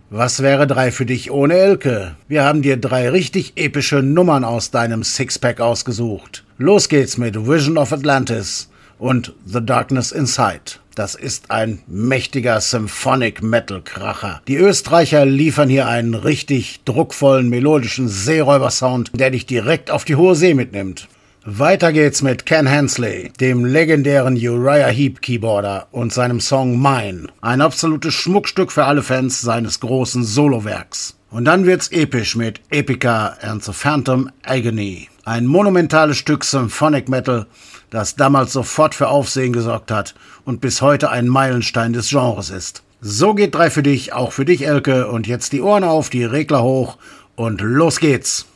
Was wäre 3 für dich ohne Elke? Wir haben dir 3 richtig epische Nummern aus deinem Sixpack ausgesucht. Los geht's mit Vision of Atlantis und The Darkness Inside. Das ist ein mächtiger Symphonic-Metal-Kracher. Die Österreicher liefern hier einen richtig druckvollen, melodischen Seeräuber-Sound, der dich direkt auf die hohe See mitnimmt. Weiter geht's mit Ken Hensley, dem legendären Uriah Heep Keyboarder und seinem Song Mine. Ein absolutes Schmuckstück für alle Fans seines großen Solowerks. Und dann wird's episch mit Epica and the Phantom Agony. Ein monumentales Stück Symphonic Metal, das damals sofort für Aufsehen gesorgt hat und bis heute ein Meilenstein des Genres ist. So geht 3 für dich, auch für dich, Elke. Und jetzt die Ohren auf, die Regler hoch und los geht's.